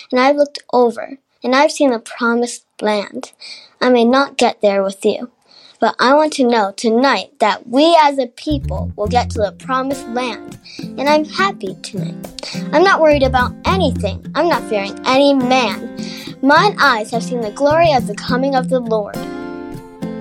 and I've looked over, and I've seen the promised land. I may not get there with you, but I want to know tonight that we as a people will get to the promised land, and I'm happy tonight. I'm not worried about anything. I'm not fearing any man. Mine eyes have seen the glory of the coming of the Lord.